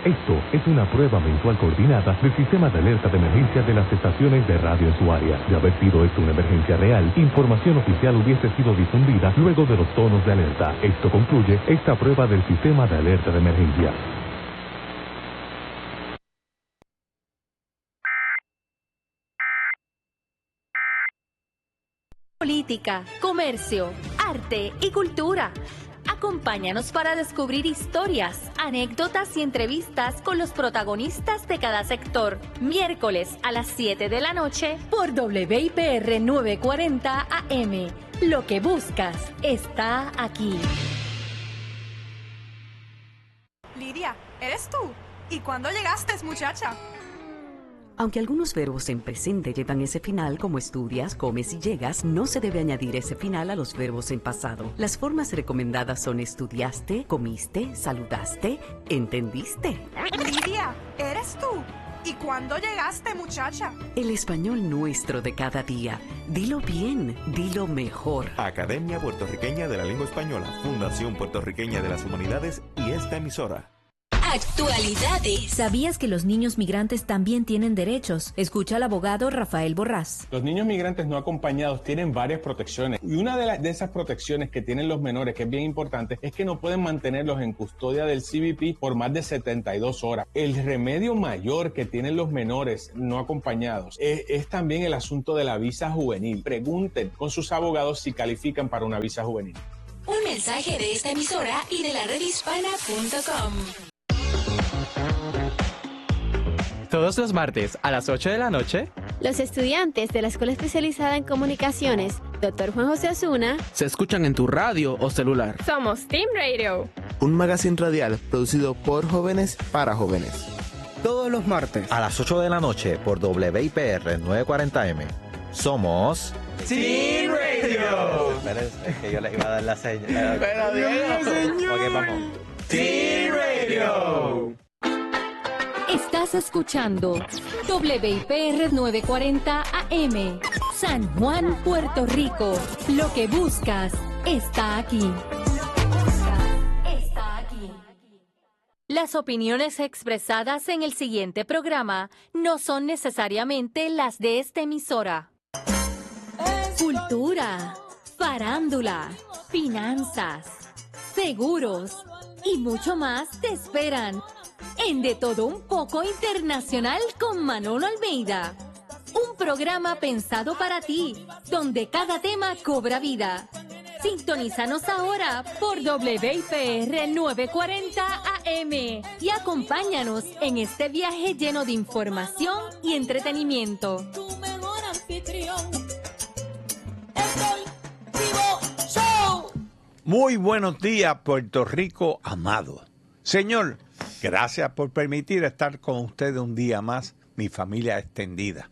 Esto es una prueba mensual coordinada del sistema de alerta de emergencia de las estaciones de radio en su área. De haber sido esto una emergencia real, información oficial hubiese sido difundida luego de los tonos de alerta. Esto concluye esta prueba del sistema de alerta de emergencia. Política, comercio, arte y cultura. Acompáñanos para descubrir historias, anécdotas y entrevistas con los protagonistas de cada sector. Miércoles a las 7 de la noche por WIPR 940 AM. Lo que buscas está aquí. Lidia, ¿eres tú? ¿Y cuándo llegaste, muchacha? Aunque algunos verbos en presente llevan ese final, como estudias, comes y llegas, no se debe añadir ese final a los verbos en pasado. Las formas recomendadas son estudiaste, comiste, saludaste, entendiste. Lidia, ¿eres tú? ¿Y cuándo llegaste, muchacha? El español nuestro de cada día. Dilo bien, dilo mejor. Academia Puertorriqueña de la Lengua Española, Fundación Puertorriqueña de las Humanidades y esta emisora. Actualidades. ¿Sabías que los niños migrantes también tienen derechos? Escucha al abogado Rafael Borrás. Los niños migrantes no acompañados tienen varias protecciones y una de esas protecciones que tienen los menores, que es bien importante, es que no pueden mantenerlos en custodia del CBP por más de 72 horas. El remedio mayor que tienen los menores no acompañados es también el asunto de la visa juvenil. Pregunten con sus abogados si califican para una visa juvenil. Un mensaje de esta emisora y de la redhispana.com. Todos los martes a las 8 de la noche, los estudiantes de la Escuela Especializada en Comunicaciones, Dr. Juan José Osuna, se escuchan en tu radio o celular. Somos Team Radio, un magazine radial producido por jóvenes para jóvenes. Todos los martes a las 8 de la noche por WIPR 940M. Somos Team Radio. Espérense, es que yo les iba a dar la señal. Pero Diego. Ok, vamos. Team Radio. Estás escuchando WIPR 940 AM, San Juan, Puerto Rico. Lo que buscas está aquí. Las opiniones expresadas en el siguiente programa no son necesariamente las de esta emisora. Cultura, farándula, finanzas, seguros y mucho más te esperan en De Todo Un Poco Internacional con Manolo Almeida. Un programa pensado para ti, donde cada tema cobra vida. Sintonízanos ahora por WIPR 940 AM y acompáñanos en este viaje lleno de información y entretenimiento. Tu mejor anfitrión. Muy buenos días, Puerto Rico amado. Señor, gracias por permitir estar con ustedes un día más, mi familia extendida.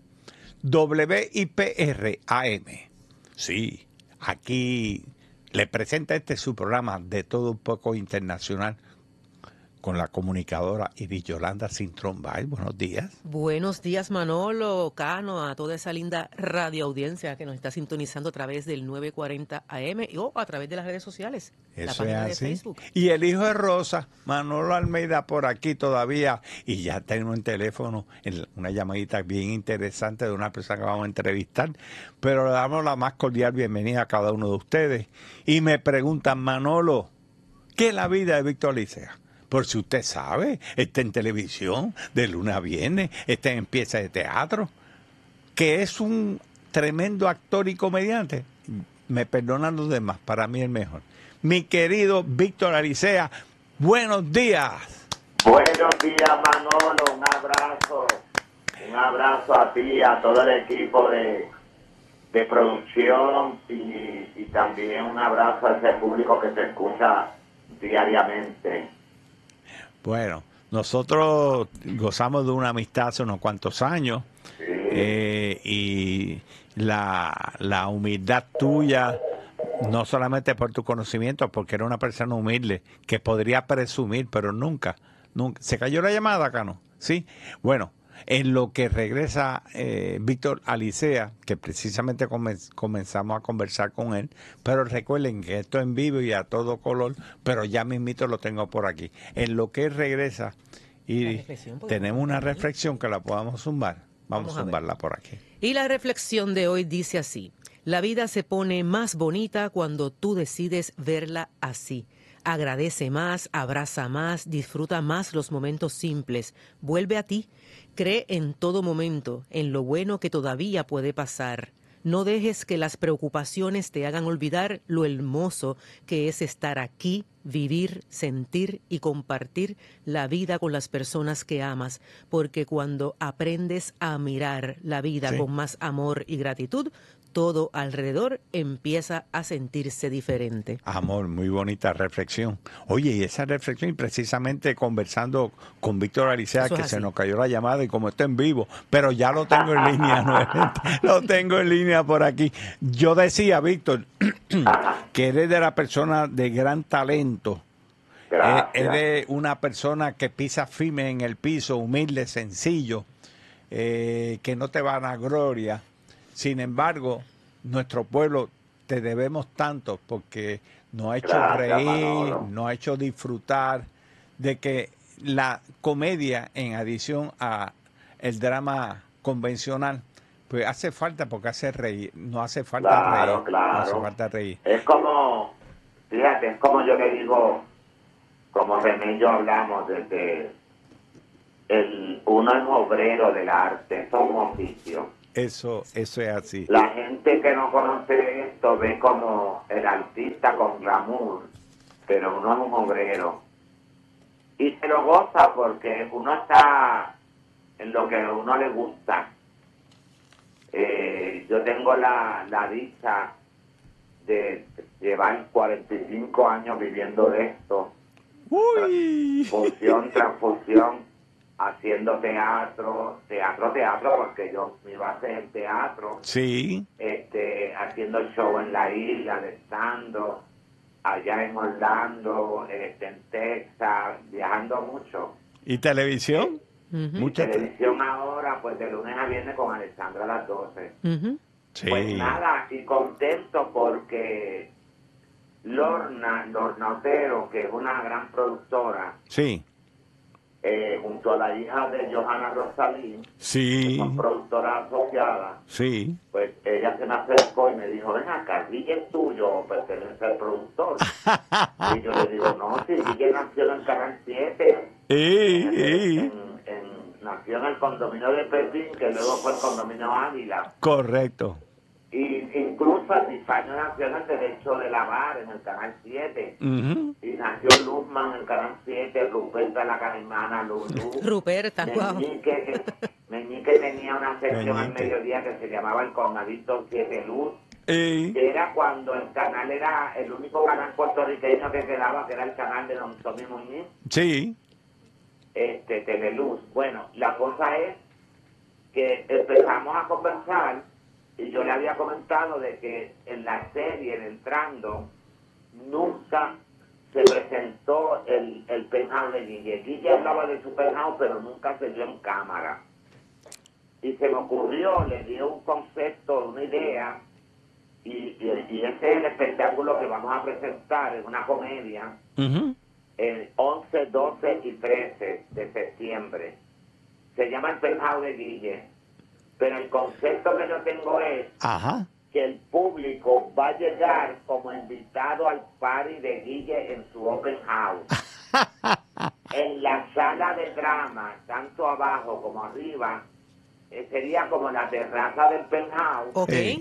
WIPR AM. Sí, aquí le presenta su programa De Todo Un Poco Internacional con la comunicadora Iris Yolanda Cintrón Báez. Buenos días. Buenos días, Manolo, Cano, a toda esa linda radioaudiencia que nos está sintonizando a través del 940 AM o a través de las redes sociales. Eso la página es así. de Facebook. Y el hijo de Rosa, Manolo Almeida, por aquí todavía. Y ya tenemos en teléfono una llamadita bien interesante de una persona que vamos a entrevistar. Pero le damos la más cordial bienvenida a cada uno de ustedes. Y me preguntan, Manolo, ¿qué es la vida de Víctor Alicea? Por si usted sabe, está en televisión de lunes a viernes, está en piezas de teatro, que es un tremendo actor y comediante. Me perdonan los demás, para mí el mejor. Mi querido Víctor Alicea, buenos días. Buenos días, Manolo, un abrazo a ti, a todo el equipo de producción y también un abrazo a ese público que te escucha diariamente. Bueno, nosotros gozamos de una amistad hace unos cuantos años, sí. Y la humildad tuya, no solamente por tu conocimiento, porque era una persona humilde que podría presumir, pero nunca. ¿Se cayó la llamada, Cano? Sí. Bueno, en lo que regresa Víctor Alicea, que precisamente comenzamos a conversar con él, pero recuerden que esto es en vivo y a todo color, pero ya mismito lo tengo por aquí. En lo que él regresa Y tenemos una reflexión que la podamos zumbar. Vamos a zumbarla por aquí. Y la reflexión de hoy dice así: la vida se pone más bonita cuando tú decides verla así. Agradece más, abraza más, disfruta más los momentos simples. Vuelve a ti. Cree en todo momento, en lo bueno que todavía puede pasar. No dejes que las preocupaciones te hagan olvidar lo hermoso que es estar aquí, vivir, sentir y compartir la vida con las personas que amas, porque cuando aprendes a mirar la vida con más amor y gratitud, todo alrededor empieza a sentirse diferente. Amor, muy bonita reflexión. Oye, y esa reflexión, y precisamente conversando con Víctor Alicea, que se nos cayó la llamada y como está en vivo, pero ya lo tengo en línea, nuevamente. Lo tengo en línea por aquí. Yo decía, Víctor, que eres de la persona de gran talento. Eres una persona que pisa firme en el piso, humilde, sencillo, que no te vanagloria. Sin embargo, nuestro pueblo te debemos tanto porque nos ha hecho reír, nos ha hecho disfrutar de que la comedia, en adición a el drama convencional, pues hace falta porque hace reír, no hace falta reír. Claro. No hace falta reír. Es como, fíjate, es como yo le digo, como René y yo hablamos desde uno es obrero del arte, es un oficio. Eso es así. La gente que no conoce esto ve como el artista con glamour, pero uno es un obrero. Y se lo goza porque uno está en lo que a uno le gusta. Yo tengo la dicha de llevar 45 años viviendo de esto. Función tras función. Haciendo teatro, porque yo, mi base es el teatro. Sí. Haciendo show en la isla, de stand-up, allá en Orlando, en Texas, viajando mucho. ¿Y televisión? Mucha televisión ahora, pues de lunes a viernes con Alexandra a las 12. Sí. Pues nada, y contento porque Lorna Otero, que es una gran productora. Sí. Junto a la hija de Johanna Rosalín, sí, que son productoras asociadas, sí, pues ella se me acercó y me dijo, ven acá, Guille es tuyo o pertenece al productor. Y yo le digo, no, si Guille nació en el Canal 7, nació en el condominio de Pepín, que luego fue el condominio Ávila. Correcto. Y incluso Epifanio nació en el Derecho de Lavar, en el Canal 7. Y nació Luzman en el Canal 7, Ruperta la Calimana, Lulú. Ruperta, wow. Meñique tenía una sección al mediodía que se llamaba El Cornadito 7 Luz. Era cuando el canal era el único canal puertorriqueño que quedaba, que era el canal de Don Tommy Muñiz. Sí. Teleluz. Bueno, la cosa es que empezamos a conversar. Y yo le había comentado de que en la serie, en Entrando, nunca se presentó el penthouse de Guille. Guille hablaba de su penthouse, pero nunca se vio en cámara. Y se me ocurrió, le dio un concepto, una idea, y ese es el espectáculo que vamos a presentar en una comedia el 11, 12 y 13 de septiembre. Se llama El penthouse de Guille. Pero el concepto que yo tengo es que el público va a llegar como invitado al party de Guille en su open house. En la sala de drama, tanto abajo como arriba, sería como la terraza del penthouse.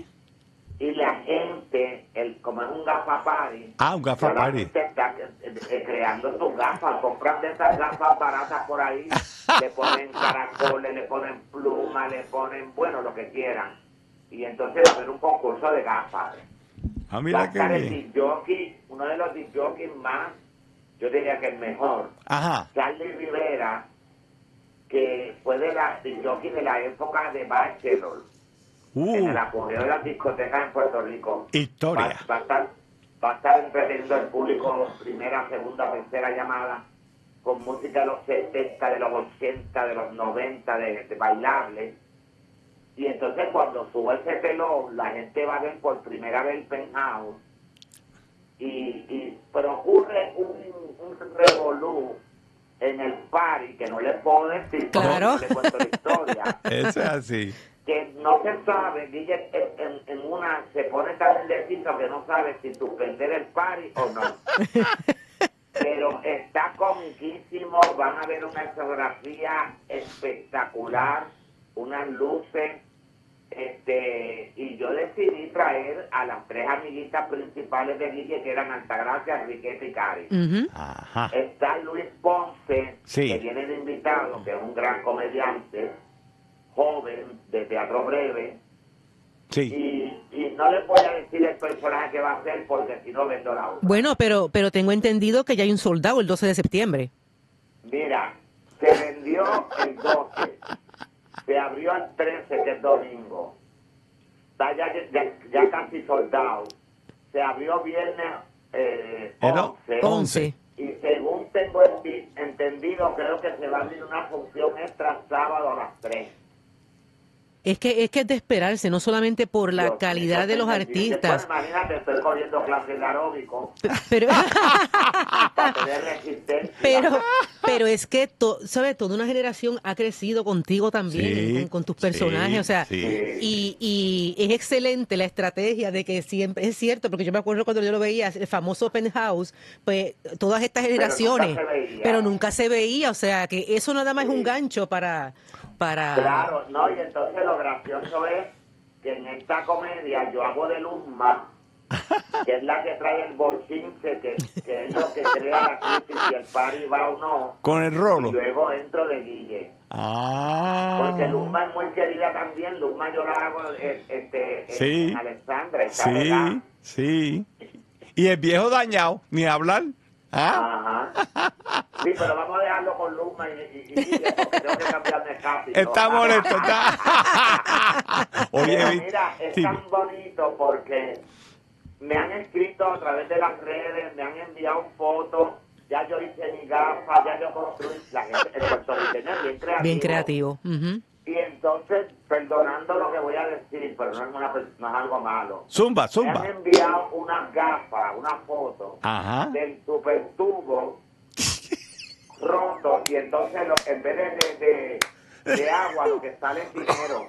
Y la gente, como es un gafa party, un gafa party, la gente está creando sus gafas, compran de esas gafas baratas por ahí, le ponen caracoles, le ponen plumas, le ponen, bueno, lo que quieran. Y entonces va a haber un concurso de gafas. Mira va a estar el disc jockey, uno de los disc jockeys más, yo diría que el mejor, Charlie Rivera, que fue de la disc jockey de la época de Bachelor. En el apogeo de las discotecas en Puerto Rico. Historia. Va a estar entreteniendo al público primera, segunda, tercera llamada con música de los 70, de los 80, de los 90, de bailable. Y entonces cuando sube ese telón, la gente va a ver por primera vez el penthouse. Pero ocurre un revolú en el party, que no le puedo decir, claro, no le cuento la historia. Eso es así. Que no se sabe, Guille en una se pone tan indeciso que no sabe si suspender el party o no. Pero está comiquísimo, van a ver una escenografía espectacular, unas luces, y yo decidí traer a las 3 amiguitas principales de Guille, que eran Altagracia, Enriqueta y Cari. Ajá. Está Luis Ponce, sí, que viene de invitado, que es un gran comediante, joven, de teatro breve. Sí. Y no les voy a decir el personaje que va a ser, porque si no vendo la obra. Bueno, pero tengo entendido que ya hay un soldado el 12 de septiembre. Mira, se vendió el 12, se abrió el 13, que es domingo, está ya casi soldado, se abrió viernes 11, y según tengo entendido, creo que se va a abrir una función extra sábado a las 3. Es que es de esperarse, no solamente por la calidad de los artistas. Bueno, imagínate, estoy cogiendo clases de aeróbico. Pero, para tener resistencia. pero es que, ¿sabes? Toda una generación ha crecido contigo también, con tus personajes, o sea, y es excelente la estrategia de que siempre, es cierto, porque yo me acuerdo cuando yo lo veía, el famoso Penthouse, pues todas estas generaciones, pero nunca se veía, o sea, que eso nada más es un gancho para... Claro, no, y entonces lo gracioso es que en esta comedia yo hago de Luzma, que es la que trae el bolsinche, que es lo que crea la crisis, si el party va o no. Con el rolo. Y luego entro de Guille. Porque Luzma es muy querida también, Luzma yo la hago en Alexandra. Sí. Y el viejo dañado, ni hablar. Ajá. Sí, pero vamos a dejarlo con Luzma y Guille, porque tengo que cambiarme casi. Está molesto, está. Oye, mira, es tan bonito porque me han escrito a través de las redes, me han enviado fotos, ya yo hice mi gafa, ya yo construí, la gente, el puertorriqueño es bien creativo. Bien creativo. Y entonces, perdonando lo que voy a decir, pero no es algo malo. Zumba. Me han enviado unas gafas, una foto del super tubo roto, y entonces en vez de agua lo que sale es dinero.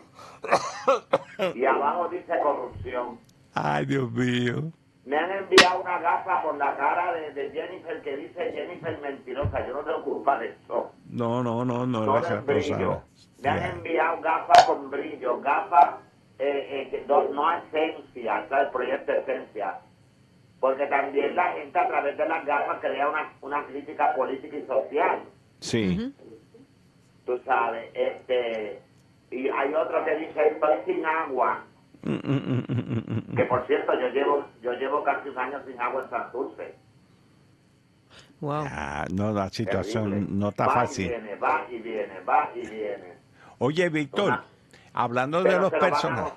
Y abajo dice corrupción. Ay, Dios mío. Me han enviado una gafa con la cara de Jennifer que dice Jennifer mentirosa. Yo no tengo culpa de eso. No, es brillo. Me han enviado gafas con brillo, gafas que no esencia, está el proyecto esencia. Porque también la gente a través de las gafas crea una crítica política y social. Sí. Tú sabes, y hay otro que dice estoy sin agua. Que por cierto, yo llevo casi un año sin agua en Santurce. Wow. No, la situación terrible. No está fácil. Va y viene. Oye, Víctor, hablando de los personajes,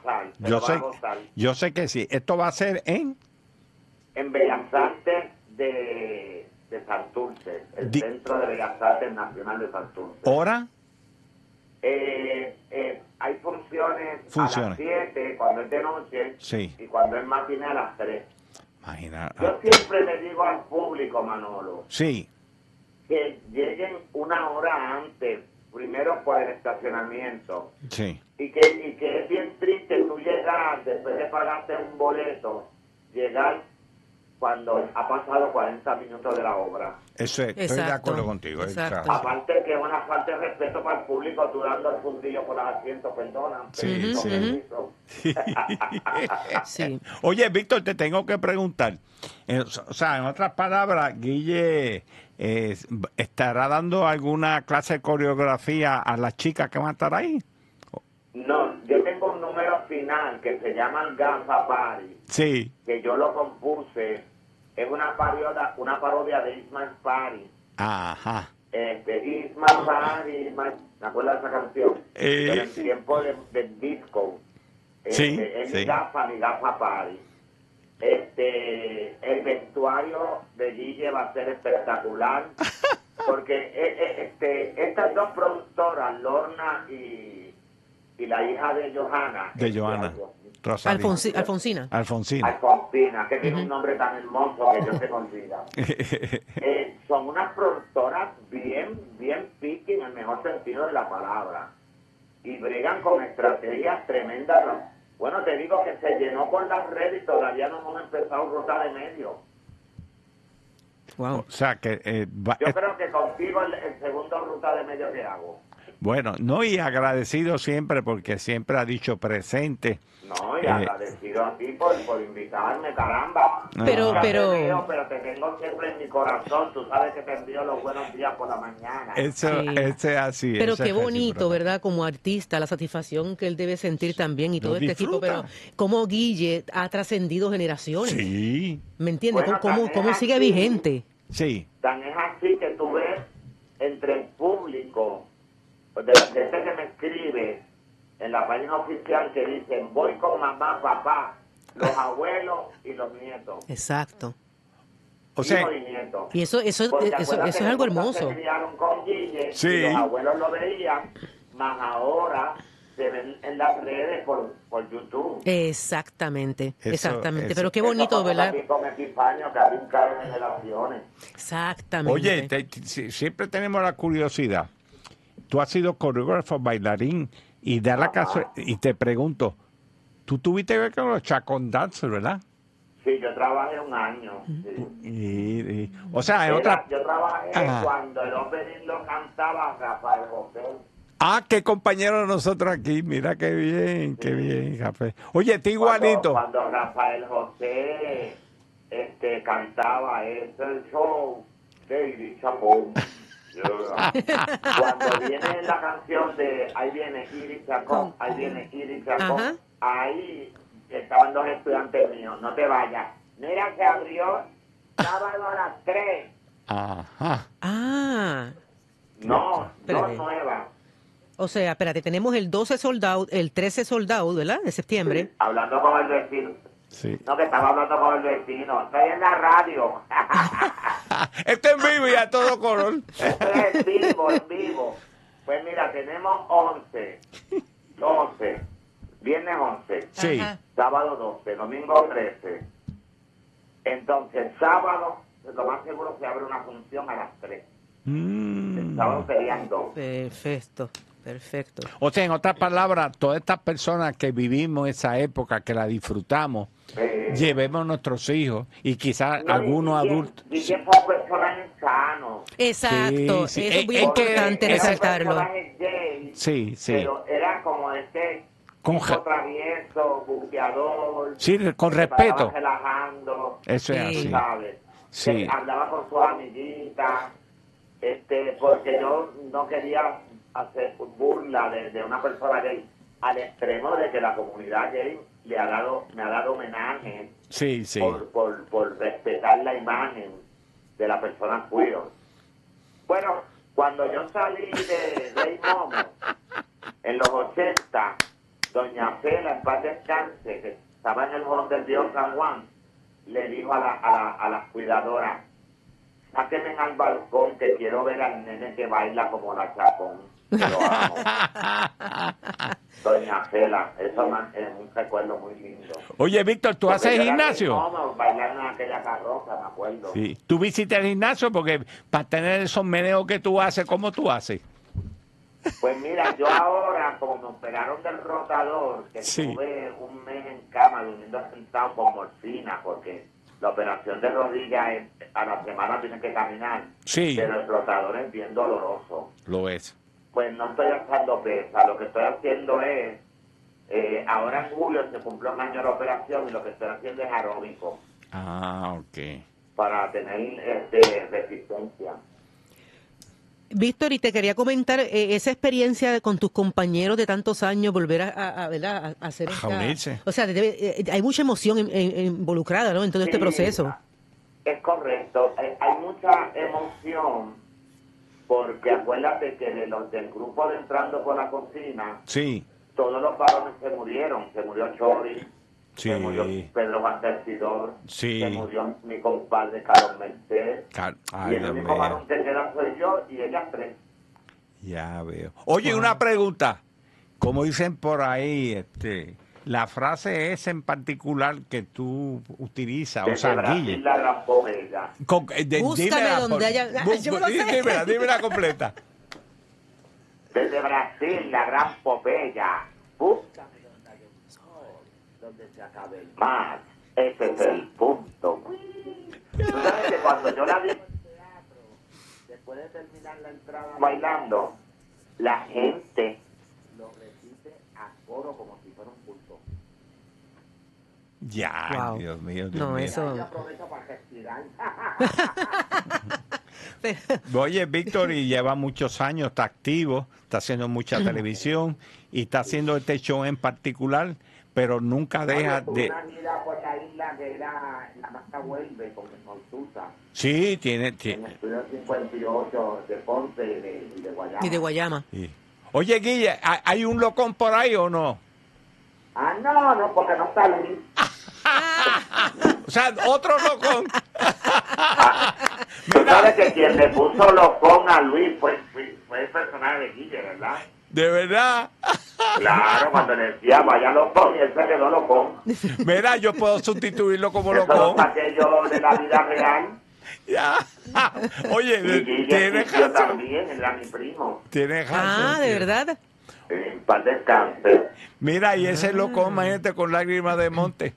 yo sé que sí. Esto va a ser en Bellas Artes de Santurce, el Centro de Bellas Artes Nacional de Santurce. ¿Hora? Hay funciones a las 7 cuando es de noche, y cuando es matiné a las 3. Yo siempre le digo al público, Manolo, que lleguen una hora antes, primero por el estacionamiento, y que es bien triste tú llegar, después de pagarte un boleto, llegar cuando ha pasado 40 minutos de la obra. Estoy de acuerdo contigo. Exacto. Aparte que es una falta de respeto para el público, tú dando el fundillo por los asientos, perdona. Sí. Oye, Víctor, te tengo que preguntar. O sea, en otras palabras, Guille ¿estará dando alguna clase de coreografía a las chicas que van a estar ahí? No, yo tengo un número final que se llama el Gafa Party. Sí. Que yo lo compuse. Es una parodia de Ismael Party. Ajá. Ismael Party, ¿me acuerdas de esa canción? Pero en tiempo del disco. Es mi gafa Party. El vestuario de Guille va a ser espectacular. Porque estas dos productoras, Lorna y y la hija de Johanna. De Johanna. Rosalía. Alfonsina. Alfonsina, que tiene un nombre tan hermoso que yo se me olvida. Son unas productoras bien picky en el mejor sentido de la palabra. Y bregan con estrategias tremendas. Bueno, te digo que se llenó por las redes y todavía no hemos empezado Ruta de Medio. Wow. O sea que yo creo que contigo el segundo Ruta de Medio que hago. Bueno, no, y agradecido siempre porque siempre ha dicho presente. No, y agradecido a ti por invitarme, caramba. Pero te tengo siempre en mi corazón. Tú sabes que te envío los buenos días por la mañana. Eso es así. Pero qué bonito, ¿verdad? Como artista, la satisfacción que él debe sentir también y todo este equipo. Pero cómo Guille ha trascendido generaciones. Sí. ¿Me entiendes? Bueno, ¿Cómo sigue vigente? Sí. Tan es así que tú ves entre el público, de la gente que me escribe en la página oficial que dicen, voy con mamá, papá, los abuelos y los nietos. Exacto. O sea, hijos y nietos. Y eso es algo hermoso. Se criaron con Guille, sí. Y los abuelos lo veían, más ahora se ven en las redes por YouTube. Exactamente. Eso. Pero qué bonito, ¿verdad? Con Epifanio, que ha brincado en generaciones. Exactamente. Oye, siempre tenemos la curiosidad. Tú has sido coreógrafo, bailarín, y y te pregunto, tú tuviste que ver con los Chacón Dancers, ¿verdad? Sí, yo trabajé un año. Sí. O sea, yo trabajé cuando el opening lo cantaba Rafael José. Qué compañero de nosotros aquí. Mira qué bien, Café. Oye, te igualito. Cuando Rafael José cantaba el show de Iris Chacón. Cuando viene la canción de ahí viene Iris Chacón, ahí estaban dos estudiantes míos, no te vayas. Mira, se abrió sábado a las 3. Ajá. No, dos nuevas. O sea, espérate, tenemos el 12 sold out, el 13 sold out, ¿verdad? De septiembre. Sí, hablando con el vecino. Sí. No, que estaba hablando con el vecino. Estoy en la radio. Esto en vivo y a todo color. Esto es en vivo. Pues mira, tenemos 11, 12, viernes 11, sí. Sábado 12, domingo 13. Entonces, sábado, lo más seguro se abre una función a las 3. El sábado serían 2. Perfecto. O sea, en otras palabras, todas estas personas que vivimos esa época, que la disfrutamos, llevemos a nuestros hijos y quizás algunos adultos. Y que fue personajes sanos. Exacto, sí. Eso es muy importante resaltarlo. Sí. Pero era como tipo travieso, buqueador. Sí, con respeto. Relajando. Eso es así. ¿Sabes? Sí. Que hablaba con sus amiguitas, porque yo no quería hacer burla de una persona gay al extremo de que la comunidad gay me ha dado homenaje por respetar la imagen de la persona queer. Bueno, cuando yo salí de Rey Momo en los 80, doña Fela, en paz descanse, que estaba en el Jón del Dios San Juan, le dijo a las cuidadoras, sáquenme al balcón que quiero ver al nene que baila como la Chacón. Lo amo. Doña Fela, eso es un recuerdo muy lindo. Oye, Víctor, ¿tú haces gimnasio? No, bailar en aquella carroza, me acuerdo. Sí. ¿Tú visitas el gimnasio? Porque para tener esos meneos que tú haces, ¿cómo tú haces? Pues mira, yo ahora, como me operaron del rotador, que estuve un mes en cama durmiendo sentado con morfina, porque la operación de rodilla a la semana tienes que caminar, pero el rotador es bien doloroso. Lo es. Pues no estoy alzando pesa, lo que estoy haciendo es, ahora en julio se cumplió un año de la operación y lo que estoy haciendo es aeróbico. Ok. Para tener resistencia. Víctor, y te quería comentar esa experiencia con tus compañeros de tantos años, volver a hacer unirse. O sea, hay mucha emoción involucrada, ¿no? En todo este proceso. Es correcto, hay mucha emoción. Porque acuérdate que del grupo de Entrando por la Cocina, todos los varones se murieron. Se murió Chori, se murió Pedro Juan Tercidor, se murió mi compadre Carlos Merced. Y el único varón que queda soy yo y ellas 3. Ya veo. Oye, una pregunta. Como dicen por ahí, la frase esa en particular que tú utilizas, o sea, Guille. La gran Pompeya. Búscame donde haya... Yo me lo sé. Dímela completa. Desde Brasil, la gran Pompeya. Búscame donde haya un sol, donde se acabe el mar. Ese es el punto. Tú sabes que cuando yo la vi en el teatro, después de terminar la entrada bailando, la gente lo repite a coro como si fuera un culto. Ya, Wow. Dios mío, Dios No, mío. eso... Yo aprovecho para respirar. Oye, Víctor, y lleva muchos años, está activo, está haciendo mucha televisión y está haciendo este show en particular, pero nunca deja de... Una gira por la isla que era la Mata Vuelve con Susa. Sí, tiene... En el estudio 58 de Ponce y de Guayama. Y de Guayama. Sí. Oye, Guille, ¿hay un locón por ahí o no? No, porque no salí. O sea, otro locón. Tú sabes que quien le puso locón a Luis fue el personaje de Guille, ¿verdad? ¿De verdad? Claro, cuando le decía vaya locón y él se quedó locón. Mira, yo puedo sustituirlo como Eso lo locón. saqué yo de la vida real. Ya. Oye, Y Guille tienes yo razón. también, era mi primo. Tienes razón. Ah, ¿de verdad? En paz descanse. Mira, y ese locón, imagínate, con lágrimas de monte.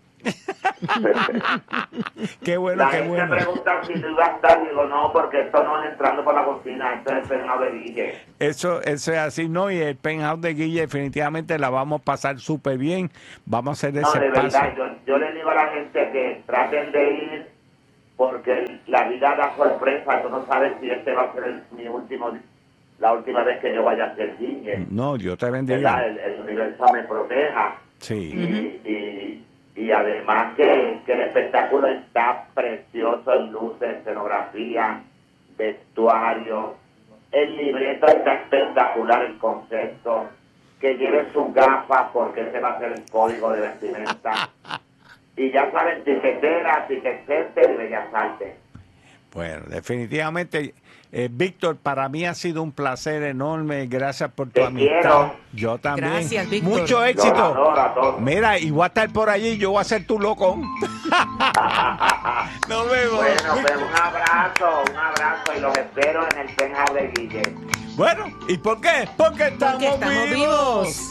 Qué bueno, La qué gente bueno. pregunta si tú ibas a estar, digo no, porque esto no es entrando por la cocina, esto es el peinado de Guille. Eso es así, ¿no? Y el penthouse de Guille definitivamente la vamos a pasar súper bien. Vamos a hacer No, ese de paso. verdad, yo le digo a la gente que traten de ir, porque la vida da sorpresa, tú no sabes si este va a ser la última vez que yo vaya a ser Guille. No, Dios te bendiga. ¿Verdad? El universo me proteja. Sí. Y además que el espectáculo está precioso en luces, escenografía, vestuario. El libreto está espectacular, el concepto. Que lleve sus gafas porque ese va a ser el código de vestimenta. Y ya saben, tiquetera, tiquetcenter y Bellas Artes. Bueno, definitivamente, Víctor, para mí ha sido un placer enorme. Gracias por tu amistad. Quiero. Yo también. Gracias, Víctor. Mucho Yo éxito. la adoro a todos. Mira, y voy a estar por allí, yo voy a ser tu locón. Nos vemos. Bueno, pues un abrazo y los espero en el penthouse de Guille. Bueno, ¿y por qué? Porque estamos vivos.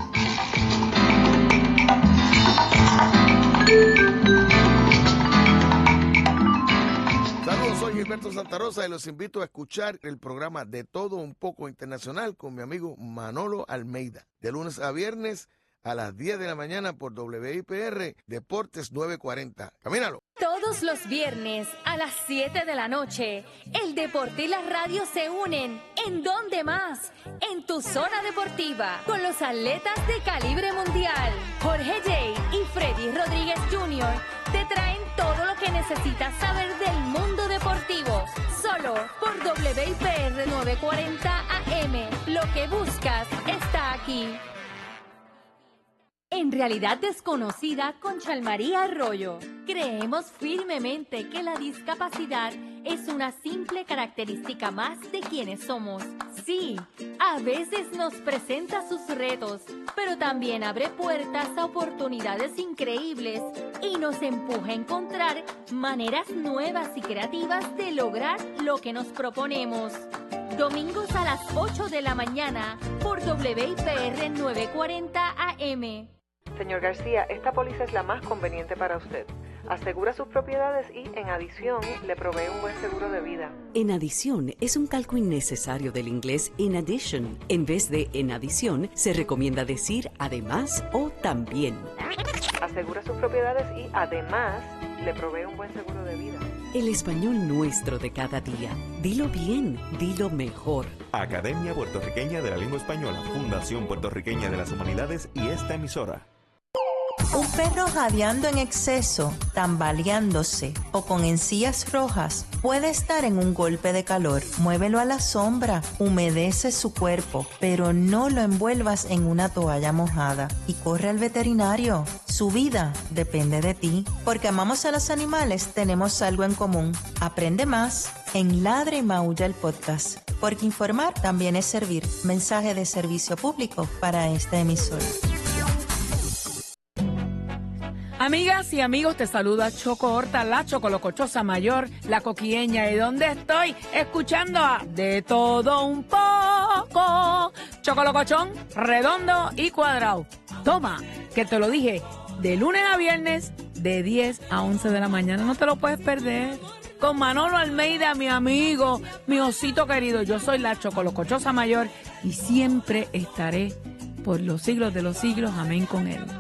Saludos, soy Gilberto Santa Rosa y los invito a escuchar el programa De Todo Un Poco Internacional con mi amigo Manolo Almeida, de lunes a viernes a las 10 de la mañana por WIPR Deportes 940. ¡Camínalo! Todos los viernes a las 7 de la noche, el deporte y la radio se unen. ¿En dónde más? En tu zona deportiva, con los atletas de calibre mundial. Jorge Jay y Freddy Rodríguez Jr. te traen todo lo que necesitas saber del mundo deportivo. Solo por WIPR 940 AM. Lo que buscas está aquí. En Realidad Desconocida con Chalmaría Arroyo, creemos firmemente que la discapacidad es una simple característica más de quienes somos. Sí, a veces nos presenta sus retos, pero también abre puertas a oportunidades increíbles y nos empuja a encontrar maneras nuevas y creativas de lograr lo que nos proponemos. Domingos a las 8 de la mañana por WIPR 940 AM. Señor García, esta póliza es la más conveniente para usted. Asegura sus propiedades y, en adición, le provee un buen seguro de vida. En adición es un calco innecesario del inglés in addition. En vez de en adición, se recomienda decir además o también. Asegura sus propiedades y, además, le provee un buen seguro de vida. El español nuestro de cada día. Dilo bien, dilo mejor. Academia Puertorriqueña de la Lengua Española, Fundación Puertorriqueña de las Humanidades y esta emisora. Un perro jadeando en exceso, tambaleándose o con encías rojas puede estar en un golpe de calor. Muévelo a la sombra, humedece su cuerpo, pero no lo envuelvas en una toalla mojada y corre al veterinario. Su vida depende de ti. Porque amamos a los animales, tenemos algo en común. Aprende más en Ladra y Maulla el podcast. porque informar también es servir. Mensaje de servicio público para esta emisora. Amigas y amigos, te saluda Choco Horta, la chocolocochosa mayor, la coquieña. ¿Y dónde estoy? Escuchando a De Todo Un Poco. Chocolocochón, redondo y cuadrado. Toma, que te lo dije, de lunes a viernes, de 10 a 11 de la mañana. No te lo puedes perder. Con Manolo Almeida, mi amigo, mi osito querido. Yo soy la chocolocochosa mayor y siempre estaré por los siglos de los siglos. Amén con él.